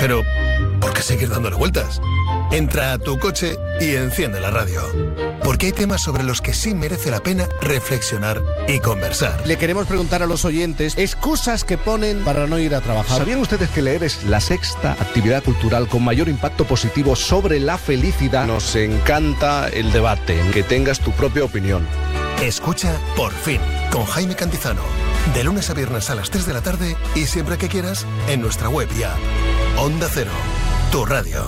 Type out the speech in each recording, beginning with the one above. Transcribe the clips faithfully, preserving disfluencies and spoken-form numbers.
Pero, ¿por qué seguir dándole vueltas? Entra a tu coche y enciende la radio. Porque hay temas sobre los que sí merece la pena reflexionar y conversar. Le queremos preguntar a los oyentes excusas que ponen para no ir a trabajar. ¿Sabían ustedes que leer es la sexta actividad cultural con mayor impacto positivo sobre la felicidad? Nos encanta el debate, que tengas tu propia opinión. Escucha Por Fin, con Jaime Cantizano. De lunes a viernes a las tres de la tarde y siempre que quieras en nuestra web y app. Onda Cero, tu radio.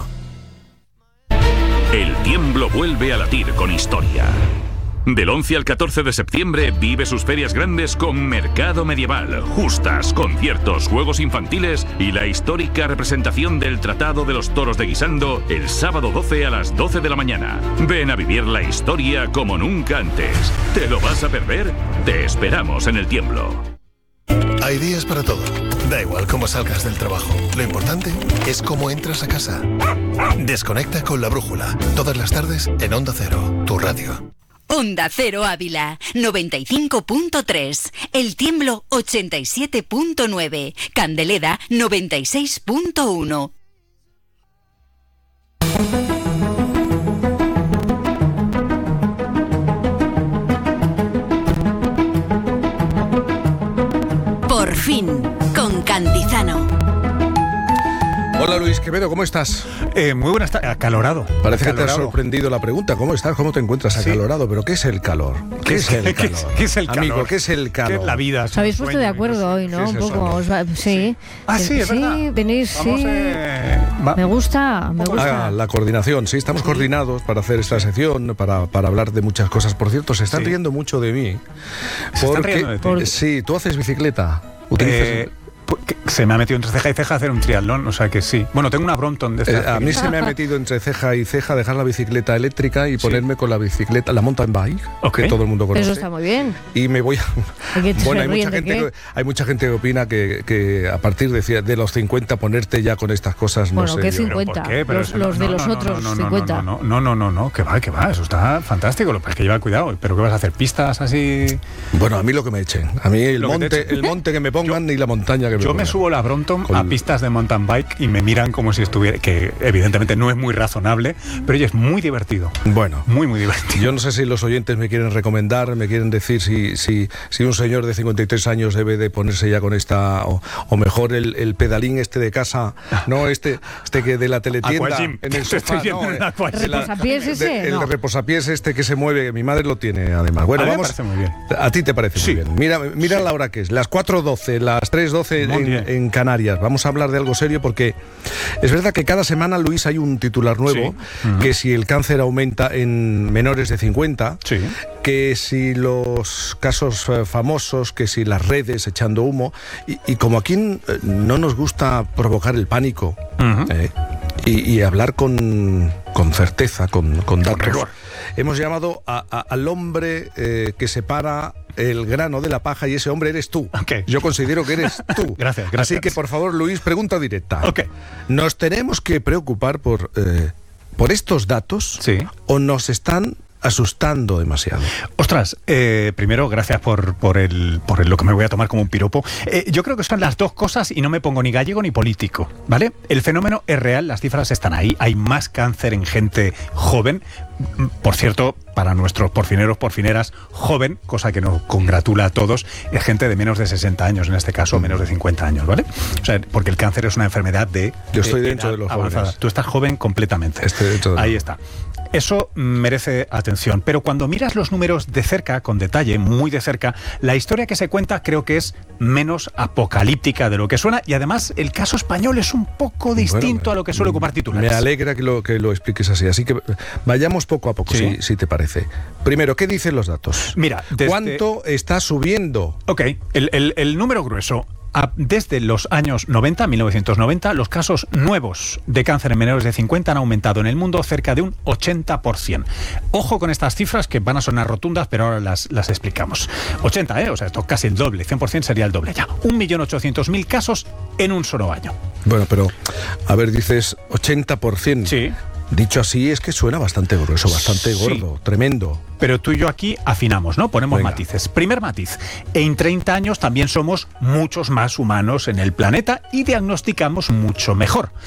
El tiemblo vuelve a latir con historia. Del once al catorce de septiembre vive sus ferias grandes con Mercado Medieval, justas, conciertos, juegos infantiles y la histórica representación del Tratado de los Toros de Guisando el sábado doce a las doce de la mañana. Ven a vivir la historia como nunca antes. ¿Te lo vas a perder? Te esperamos en el tiemblo. Hay días para todo. Da igual cómo salgas del trabajo. Lo importante es cómo entras a casa. Desconecta con La Brújula. Todas las tardes en Onda Cero, tu radio. Onda Cero Ávila, noventa y cinco punto tres. El Tiemblo, ochenta y siete punto nueve. Candeleda, noventa y seis punto uno. Por Fin, con Cantizano. Hola Luis Quevedo, ¿cómo estás? Eh, muy buenas tardes, acalorado. Parece acalorado. que te ha sorprendido la pregunta. ¿Cómo estás? ¿Cómo te encuentras? Sí. Acalorado. ¿Pero qué es el calor? ¿Qué es el calor? ¿Qué es el calor? Amigo, ¿qué es el calor? ¿Qué es la vida? Os habéis puesto de acuerdo hoy, ¿no? ¿Qué es Un eso? poco. Os va- sí. Sí. Ah, sí, es sí, verdad. venís, Vamos, sí. eh, va- Me gusta, me gusta. Ah, la coordinación, sí, estamos coordinados para hacer esta sección, para, para hablar de muchas cosas. Por cierto, se están Sí. riendo mucho de mí. ¿Se están Porque, riendo de ti? Por- sí, tú haces bicicleta. Utilizas... Eh, porque se me ha metido entre ceja y ceja hacer un triatlón, o sea que sí. Bueno, tengo una Brompton de Eh, estas. a mí se me ha metido entre ceja y ceja dejar la bicicleta eléctrica y Sí. ponerme con la bicicleta, la mountain bike, Ok. que todo el mundo conoce. Eso está muy bien. Y me voy a... ¿Y qué te Bueno, hay ríen mucha, de gente qué? que, hay mucha gente que opina que, que a partir de, ci- de los cincuenta ponerte ya con estas cosas, no Bueno, sé. ¿qué yo. ¿Pero por cincuenta? qué? Pero Los- eso- los de no, los no, otros no, no, cincuenta. No, no, no, no, no, que va, que va, eso está fantástico. Lo que pasa es que lleva cuidado. ¿Pero qué vas a hacer? ¿Pistas así? Bueno, a mí lo que me echen. A mí el Lo que te monte, echen. el monte que me pongan ni la montaña que me Yo pongan. me subo la Brompton Con- a pistas de mountain bike y me miran como si estuviera, que evidentemente no es muy razonable, pero oye, es muy divertido. Bueno, Muy, muy divertido. yo no sé si los oyentes me quieren recomendar, me quieren decir si, si, si un señor de cincuenta y tres años debe de ponerse ya con esta, o, o mejor el, el pedalín este de casa, no este este que de la teletienda Aquagym. en el Te estoy sofá, viendo no, en el eh, Aquagym. de la- ¿Reposapiés ese? de- el No. reposapiés este que se mueve, que mi madre lo tiene además. Bueno, A mí me vamos. parece muy bien. A ti te parece Sí. muy bien. Mira, mira la hora que es, las cuatro doce, las tres doce Muy en, bien. en Canarias. Vamos a hablar de algo serio porque es verdad que cada semana, Luis, hay un titular nuevo, Sí. Ujú. que si el cáncer aumenta en menores de cincuenta, Sí. que si los casos eh, famosos, que si las redes echando humo, y, y como aquí eh, no nos gusta provocar el pánico, Ujú. eh, y, y hablar con, con certeza, con, con datos, rigor. hemos llamado a- a- al hombre eh, que separa el grano de la paja, y ese hombre eres tú. Ok. Yo considero que eres tú. Gracias, gracias. Así que, por favor, Luis, pregunta directa. Ok. ¿Nos tenemos que preocupar por, eh, por estos datos Sí. o nos están asustando demasiado? Ostras, eh, primero, gracias por, por, el, por el- lo que me voy a tomar como un piropo. Eh, yo creo que son las dos cosas y no me pongo ni gallego ni político, ¿vale? El fenómeno es real, las cifras están ahí. Hay más cáncer en gente joven. Por cierto, para nuestros porfineros, porfineras, joven, cosa que nos congratula a todos, es gente de menos de sesenta años, en este caso, menos de cincuenta años, ¿vale? O sea, porque el cáncer es una enfermedad de... Yo estoy de dentro edad de los avanzada. jóvenes. Tú estás joven completamente. Estoy dentro de los- Ahí está. Eso merece atención, pero cuando miras los números de cerca, con detalle, muy de cerca, la historia que se cuenta creo que es menos apocalíptica de lo que suena, y además el caso español es un poco distinto Bueno, a lo que suele ocupar titulares. Me alegra que lo, que lo expliques así. Así que vayamos poco a poco, Sí. si, si te parece. Primero, ¿qué dicen los datos? Mira, desde- ¿Cuánto está subiendo? Ok, el, el- el número grueso. A- Desde los años noventa, mil novecientos noventa, los casos nuevos de cáncer en menores de cincuenta han aumentado en el mundo cerca de un ochenta por ciento. Ojo con estas cifras que van a sonar rotundas, pero ahora las, las explicamos. ochenta, ¿eh? O sea, esto casi el doble, cien por ciento sería el doble ya. un millón ochocientos mil casos en un solo año. Bueno, pero, a ver, dices ochenta por ciento. Sí. Dicho así, es que suena bastante grueso, bastante Sí. gordo, tremendo. Pero tú y yo aquí afinamos, ¿no? Ponemos Venga. matices. Primer matiz, en treinta años también somos muchos más humanos en el planeta y diagnosticamos mucho mejor.